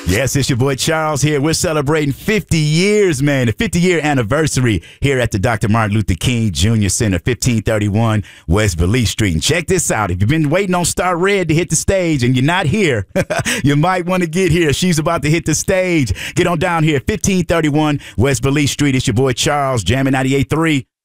Yes, it's your boy Charles here. We're celebrating 50 years, man. The 50-year anniversary here at the Dr. Martin Luther King Jr. Center, 1531 West Belize Street. And check this out. If you've been waiting on Star Red to hit the stage and you're not here, you might want to get here. She's about to hit the stage. Get on down here, 1531 West Belize Street. It's your boy Charles, jamming 98.3.